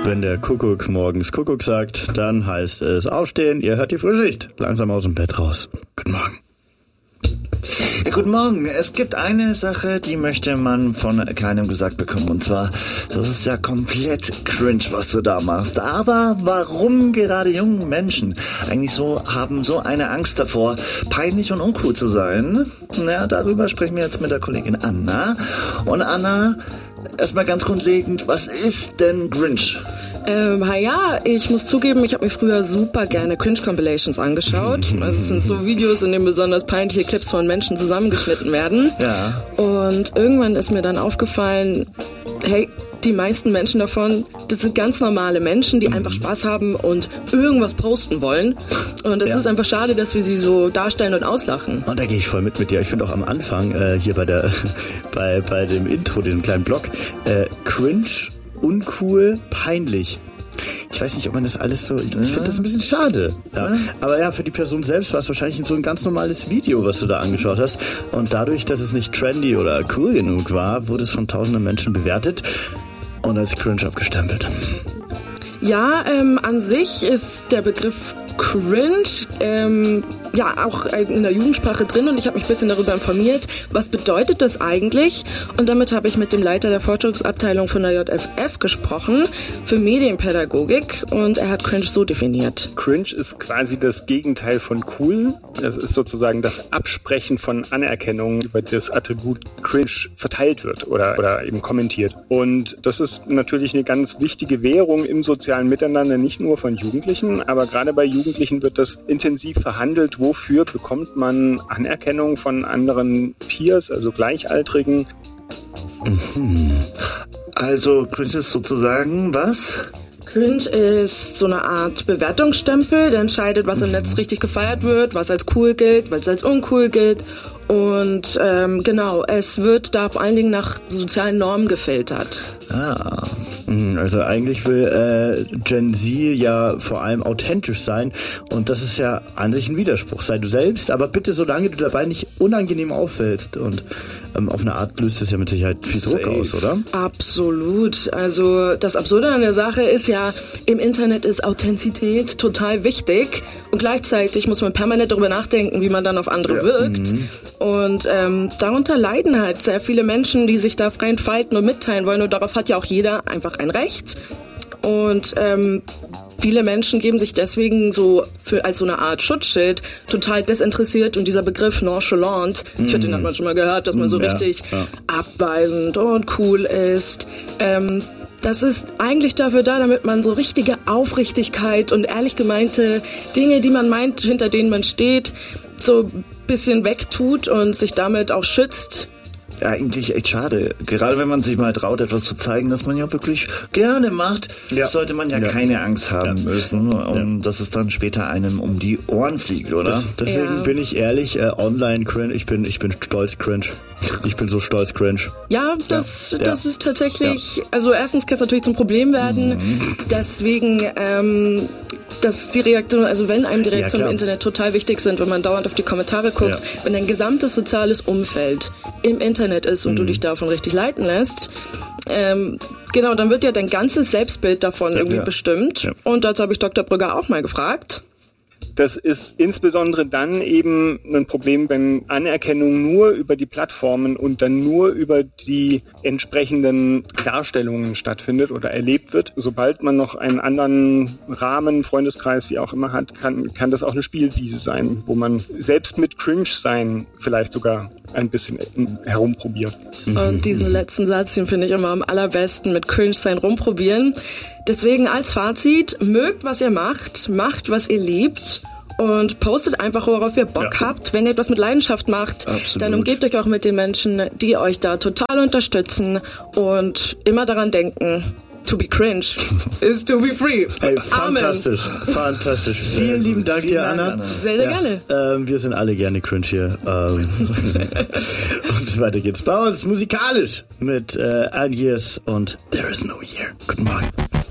Wenn der Kuckuck morgens Kuckuck sagt, dann heißt es aufstehen, ihr hört die Frühschicht. Langsam aus dem Bett raus. Guten Morgen. Ja, guten Morgen. Es gibt eine Sache, die möchte man von keinem gesagt bekommen. Und zwar, das ist ja komplett cringe, was du da machst. Aber warum gerade jungen Menschen eigentlich haben so eine Angst davor, peinlich und uncool zu sein? Na, darüber sprechen wir jetzt mit der Kollegin Anna. Und Anna, erstmal ganz grundlegend, was ist denn Grinch? Ich muss zugeben, ich habe mir früher super gerne Cringe-Compilations angeschaut. Also es sind so Videos, in denen besonders peinliche Clips von Menschen zusammengeschnitten werden. Ja. Und irgendwann ist mir dann aufgefallen, hey, die meisten Menschen davon, das sind ganz normale Menschen, die einfach Spaß haben und irgendwas posten wollen. Und es ist einfach schade, dass wir sie so darstellen und auslachen. Und da gehe ich voll mit dir. Ich finde auch am Anfang, hier bei dem Intro, diesem kleinen Blog, cringe, uncool, peinlich. Ich weiß nicht, ob man das alles so... Ich finde das ein bisschen schade. Ja. Aber ja, für die Person selbst war es wahrscheinlich so ein ganz normales Video, was du da angeschaut hast. Und dadurch, dass es nicht trendy oder cool genug war, wurde es von tausenden Menschen bewertet und als cringe abgestempelt. Ja, an sich ist der Begriff cringe auch in der Jugendsprache drin und ich habe mich ein bisschen darüber informiert, was bedeutet das eigentlich? Und damit habe ich mit dem Leiter der Forschungsabteilung von der JFF gesprochen für Medienpädagogik und er hat cringe so definiert. Cringe ist quasi das Gegenteil von cool. Das ist sozusagen das Absprechen von Anerkennung, über das Attribut cringe verteilt wird oder eben kommentiert. Und das ist natürlich eine ganz wichtige Währung im sozialen Miteinander, nicht nur von Jugendlichen, aber gerade bei Jugendlichen wird das intensiv verhandelt. Wofür bekommt man Anerkennung von anderen Peers, also Gleichaltrigen? Also Cringe ist sozusagen was? Cringe ist so eine Art Bewertungsstempel, der entscheidet, was im Netz richtig gefeiert wird, was als cool gilt, was als uncool gilt. Und es wird da vor allen Dingen nach sozialen Normen gefiltert. Also eigentlich will Gen Z ja vor allem authentisch sein und das ist ja an sich ein Widerspruch. Sei du selbst, aber bitte solange du dabei nicht unangenehm auffällst und auf eine Art löst es ja mit Sicherheit viel Druck aus, oder? Absolut. Also das Absurde an der Sache ist ja, im Internet ist Authentizität total wichtig und gleichzeitig muss man permanent darüber nachdenken, wie man dann auf andere wirkt. Und darunter leiden halt sehr viele Menschen, die sich da frei entfalten und mitteilen wollen und darauf hat ja auch jeder einfach ein Recht. Und viele Menschen geben sich deswegen als so eine Art Schutzschild total desinteressiert und dieser Begriff nonchalant, ich finde, den hat man schon mal gehört, dass man so richtig abweisend und cool ist. Das ist eigentlich dafür da, damit man so richtige Aufrichtigkeit und ehrlich gemeinte Dinge, die man meint, hinter denen man steht, so ein bisschen wegtut und sich damit auch schützt. Ja, eigentlich echt schade. Gerade wenn man sich mal traut, etwas zu zeigen, das man ja wirklich gerne macht, sollte man ja keine Angst haben müssen, dass es dann später einem um die Ohren fliegt, oder? Deswegen bin ich ehrlich, online cringe, ich bin stolz cringe. Ich bin so stolz cringe. Ja, das ist tatsächlich, also erstens kann es natürlich zum Problem werden, deswegen dass die Reaktion, also wenn einem die Reaktionen im Internet total wichtig sind, wenn man dauernd auf die Kommentare guckt, wenn dein gesamtes soziales Umfeld im Internet ist und du dich davon richtig leiten lässt, dann wird ja dein ganzes Selbstbild davon irgendwie bestimmt. Ja. Und dazu habe ich Dr. Brügger auch mal gefragt. Das ist insbesondere dann eben ein Problem, wenn Anerkennung nur über die Plattformen und dann nur über die entsprechenden Darstellungen stattfindet oder erlebt wird. Sobald man noch einen anderen Rahmen, Freundeskreis, wie auch immer hat, kann das auch eine Spielwiese sein, wo man selbst mit Cringe-Sein vielleicht sogar ein bisschen herumprobiert. Und diesen letzten Satz, den finde ich immer am allerbesten, mit Cringe-Sein rumprobieren. Deswegen als Fazit, mögt, was ihr macht, was ihr liebt und postet einfach, worauf ihr Bock habt. Wenn ihr etwas mit Leidenschaft macht, dann umgebt euch auch mit den Menschen, die euch da total unterstützen und immer daran denken, to be cringe is to be free. Hey, fantastisch, fantastisch. Vielen lieben Dank dir, Anna. Sehr, sehr gerne. Wir sind alle gerne cringe hier. Und weiter geht's bei uns musikalisch mit Algiers und There is no year. Guten Morgen.